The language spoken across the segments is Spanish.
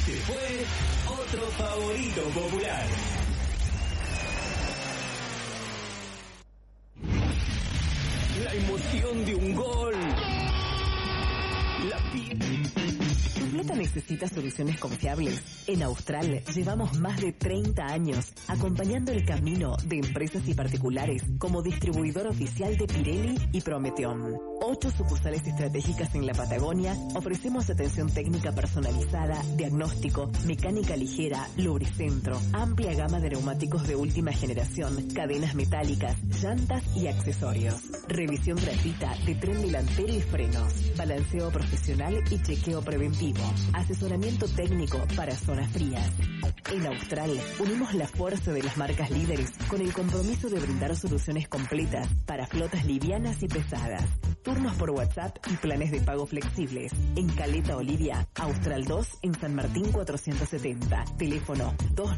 se fue otro favorito popular. La emoción de un gol. ¿Tu flota necesita soluciones confiables? En Austral llevamos más de 30 años acompañando el camino de empresas y particulares como distribuidor oficial de Pirelli y Prometeon. 8 sucursales estratégicas en la Patagonia, ofrecemos atención técnica personalizada, diagnóstico, mecánica ligera, lubricentro, amplia gama de neumáticos de última generación, cadenas metálicas, llantas y accesorios. Revisión gratuita de tren delantero y frenos, balanceo profesional y chequeo preventivo, asesoramiento técnico para zonas frías. En Austral unimos la fuerza de las marcas líderes con el compromiso de brindar soluciones completas para flotas livianas y pesadas. Turnos por WhatsApp y planes de pago flexibles. En Caleta Olivia, Austral 2 en San Martín 470. Teléfono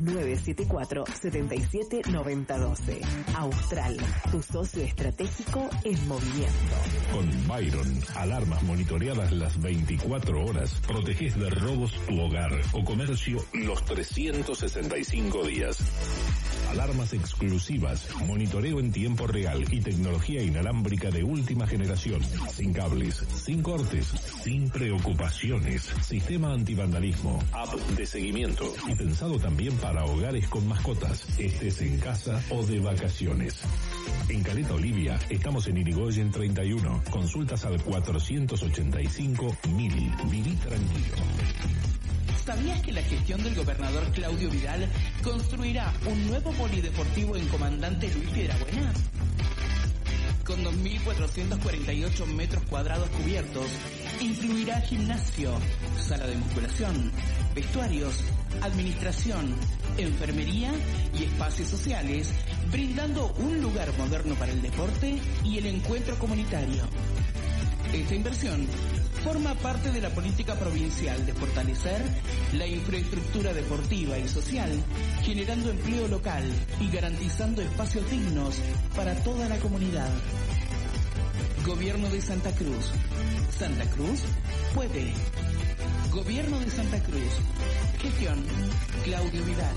2974-779012. Austral, tu socio estratégico en movimiento. Con Byron, alarmas monitoreadas las 24 horas. Proteges de robos tu hogar o comercio los 365 días. Alarmas exclusivas, monitoreo en tiempo real y tecnología inalámbrica de última generación. Sin cables, sin cortes, sin preocupaciones. Sistema antivandalismo, app de seguimiento y pensado también para hogares con mascotas, estés en casa o de vacaciones. En Caleta Olivia estamos en Irigoyen 31. Consultas al 485.000. Viví tranquilo. ¿Sabías que la gestión del gobernador Claudio Vidal construirá un nuevo polideportivo en Comandante Luis Piedrabuena? Con 2.448 metros cuadrados cubiertos, incluirá gimnasio, sala de musculación, vestuarios, administración, enfermería y espacios sociales, brindando un lugar moderno para el deporte y el encuentro comunitario. Esta inversión forma parte de la política provincial de fortalecer la infraestructura deportiva y social, generando empleo local y garantizando espacios dignos para toda la comunidad. Gobierno de Santa Cruz. Santa Cruz puede. Gobierno de Santa Cruz. Gestión Claudio Vidal.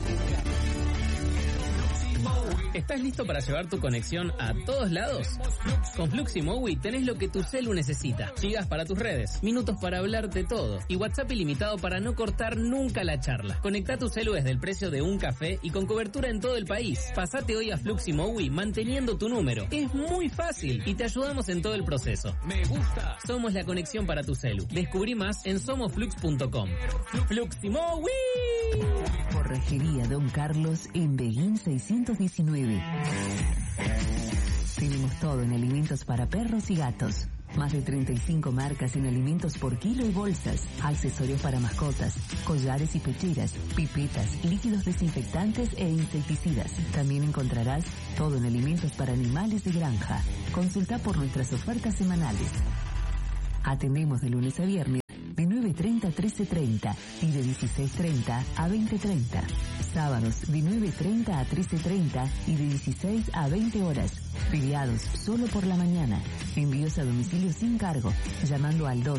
¿Estás listo para llevar tu conexión a todos lados? Con Fluximowi tenés lo que tu celu necesita. Gigas para tus redes, minutos para hablar de todo y WhatsApp ilimitado para no cortar nunca la charla. Conectá tu celu desde el precio de un café y con cobertura en todo el país. Pasate hoy a Fluximowi manteniendo tu número. Es muy fácil y te ayudamos en todo el proceso. Me gusta. Somos la conexión para tu celu. Descubrí más en somosflux.com. Fluximowi. Forrajería Don Carlos en Beguín 619. Tenemos todo en alimentos para perros y gatos. Más de 35 marcas en alimentos por kilo y bolsas, accesorios para mascotas, collares y pecheras, pipetas, líquidos desinfectantes e insecticidas. También encontrarás todo en alimentos para animales de granja. Consulta por nuestras ofertas semanales. Atendemos de lunes a viernes de 9:30 a 13:30 y de 16:30 a 20:30. Sábados de 9:30 a 13:30 y de 16 a 20 horas. Feriados solo por la mañana. Envíos a domicilio sin cargo, llamando al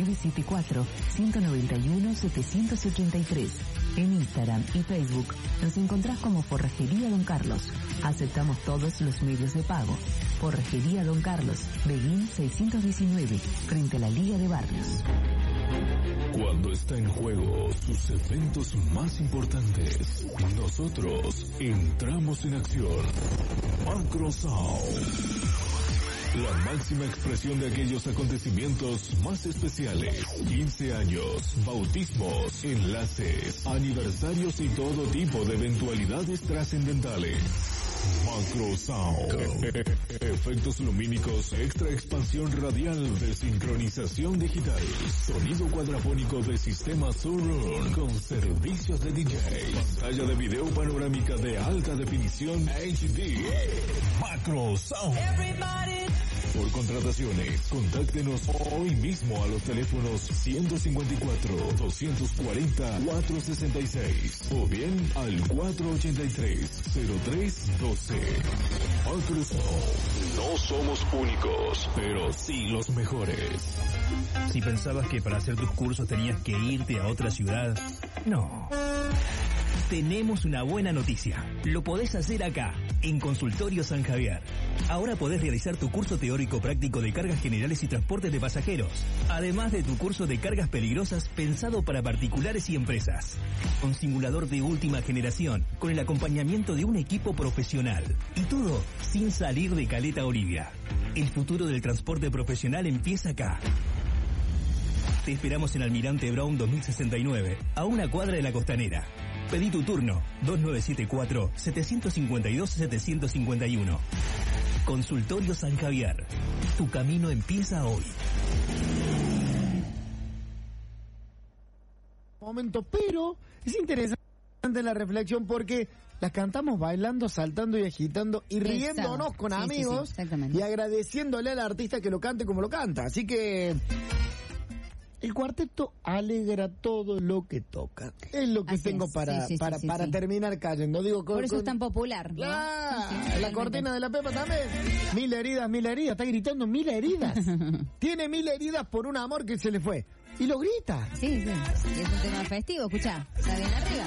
2974-191-783. En Instagram y Facebook nos encontrás como Forrajería Don Carlos. Aceptamos todos los medios de pago. Forrajería Don Carlos, Beguín 619, frente a la Liga de Barrios. Cuando está en juego sus eventos más importantes, nosotros entramos en acción. Macro Sound. La máxima expresión de aquellos acontecimientos más especiales. 15 años, bautismos, enlaces, aniversarios y todo tipo de eventualidades trascendentales. Macro Sound. Efectos lumínicos, extra expansión radial de sincronización digital. Sonido cuadrafónico de sistema Surround con servicios de DJ. Pantalla de video panorámica de alta definición HD. Macro Sound. Por contrataciones, contáctenos hoy mismo a los teléfonos 154-240-466 o bien al 483-0312. No somos únicos, pero sí los mejores. Si pensabas que para hacer tus cursos tenías que irte a otra ciudad, No. Tenemos una buena noticia. Lo podés hacer acá, en Consultorio San Javier. Ahora podés realizar tu curso teórico práctico de cargas generales y transportes de pasajeros, además de tu curso de cargas peligrosas pensado para particulares y empresas. Con simulador de última generación, con el acompañamiento de un equipo profesional. Y todo sin salir de Caleta Olivia. El futuro del transporte profesional empieza acá. Te esperamos en Almirante Brown 2069, a una cuadra de la Costanera. Pedí tu turno, 2974-752-751. Consultorio San Javier. Tu camino empieza hoy. Momento, pero es interesante la reflexión porque las cantamos bailando, saltando y agitando y riéndonos con amigos y agradeciéndole al artista que lo cante como lo canta. Así que el cuarteto alegra todo lo que toca. Es lo que tengo para terminar cayendo. Digo, por eso es tan popular, ¿no? La cortina de la Pepa también. 1000 heridas, 1000 heridas. Está gritando 1000 heridas. Tiene 1000 heridas por un amor que se le fue. Y lo grita. Sí. Y es un tema festivo, escuchá. Está bien arriba.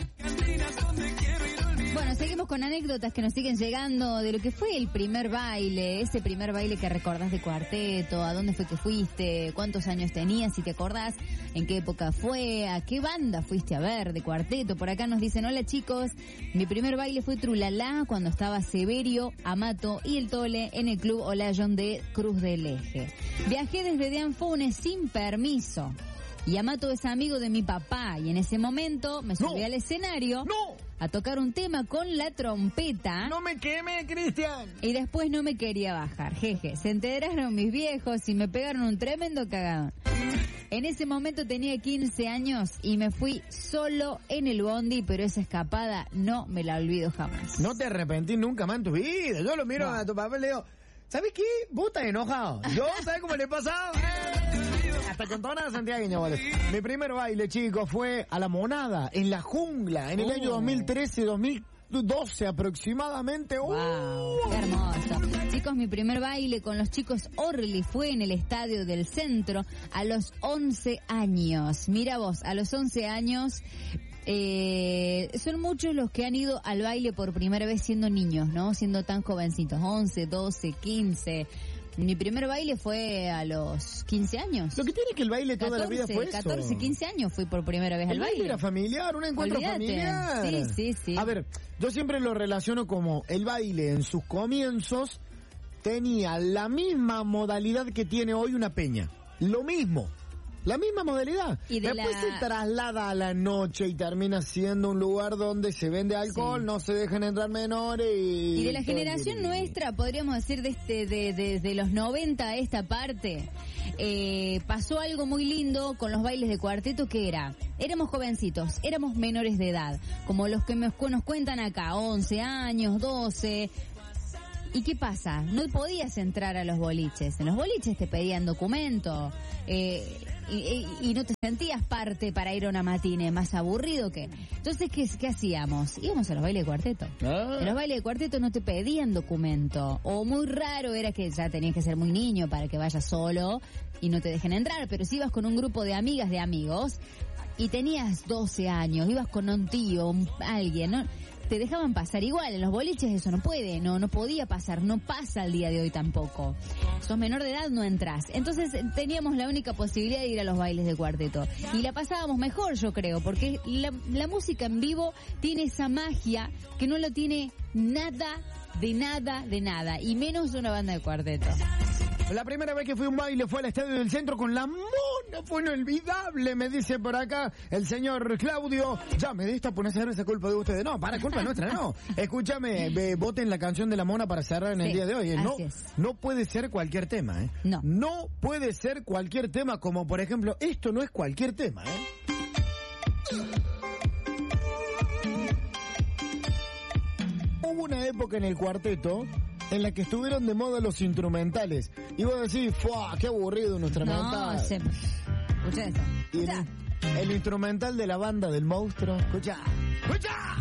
Bueno, seguimos con anécdotas que nos siguen llegando de lo que fue el primer baile, ese primer baile que recordás de cuarteto, a dónde fue que fuiste, cuántos años tenías, si te acordás, en qué época fue, a qué banda fuiste a ver de cuarteto. Por acá nos dicen, hola chicos, mi primer baile fue Trulalá cuando estaba Severio, Amato y el Tole en el Club Olayón de Cruz del Eje. Viajé desde Deanfunes sin permiso. Y Amato es amigo de mi papá y en ese momento me subí al escenario a tocar un tema con la trompeta. ¡No me queme, Cristian! Y después no me quería bajar, jeje. Se enteraron mis viejos y me pegaron un tremendo cagadón. En ese momento tenía 15 años y me fui solo en el bondi, pero esa escapada no me la olvido jamás. No te arrepentís nunca más en tu vida. Yo lo miro a tu papá y le digo, ¿sabes qué? Vos estás enojado. Yo, ¿sabes cómo le he pasado? Hasta con toda santiagueña, ¿vale? Mi primer baile, chicos, fue a La Monada, en la jungla, en el año 2013-2012 aproximadamente. ¡Wow! ¡Qué hermoso! Chicos, mi primer baile con los chicos Orly fue en el Estadio del Centro a los 11 años. Mira vos, a los 11 años... son muchos los que han ido al baile por primera vez siendo niños, ¿no? Siendo tan jovencitos, 11, 12, 15... Mi primer baile fue a los 15 años. Lo que tiene que el baile toda la vida fue eso. 14, 15 años fui por primera vez al baile. El baile era familiar, un encuentro familiar. Sí. A ver, yo siempre lo relaciono como el baile en sus comienzos tenía la misma modalidad que tiene hoy una peña. Lo mismo. La misma modalidad. Y después se traslada a la noche y termina siendo un lugar donde se vende alcohol, no se dejan entrar menores y de la generación nuestra, podríamos decir, de los 90 a esta parte, pasó algo muy lindo con los bailes de cuarteto que éramos jovencitos, éramos menores de edad, como los que nos cuentan acá, 11 años, 12... ¿Y qué pasa? No podías entrar a los boliches. En los boliches te pedían documento y no te sentías parte para ir a una matine. Más aburrido que... Entonces, ¿qué hacíamos? Íbamos a los bailes de cuarteto. En los bailes de cuarteto no te pedían documento. O muy raro era que ya tenías que ser muy niño para que vayas solo y no te dejen entrar. Pero si ibas con un grupo de amigas, de amigos, y tenías 12 años, ibas con un tío, alguien, ¿no? Te dejaban pasar igual. En los boliches eso no puede, no podía pasar, no pasa al día de hoy tampoco. Sos menor de edad, no entras. Entonces teníamos la única posibilidad de ir a los bailes de cuarteto. Y la pasábamos mejor, yo creo, porque la música en vivo tiene esa magia que no lo tiene nada, y menos una banda de cuarteto. La primera vez que fui a un baile fue al Estadio del Centro con La Mona, fue inolvidable, me dice por acá el señor Claudio. Ya me diste a poner esa culpa de ustedes. No, para culpa nuestra, no. Escúchame, voten la canción de La Mona para cerrar en el día de hoy. No puede ser cualquier tema, ¿eh? No puede ser cualquier tema, como por ejemplo, esto no es cualquier tema, ¿eh? Hubo una época en el cuarteto en la que estuvieron de moda los instrumentales. Y vos decís, ¡fua! ¡Qué aburrido un instrumental! No, escucha eso. El instrumental de la banda del monstruo. Escucha.